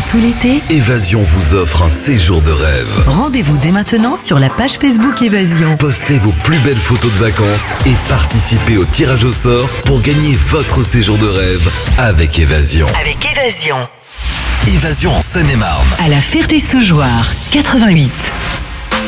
tout l'été, Évasion vous offre un séjour de rêve. rendez-vous dès maintenant sur la page Facebook Évasion. Postez vos plus belles photos de vacances et participez au tirage au sort pour gagner votre séjour de rêve avec Évasion. Avec Évasion. Évasion en Seine-et-Marne. À la Ferté-Sougeoire, 88.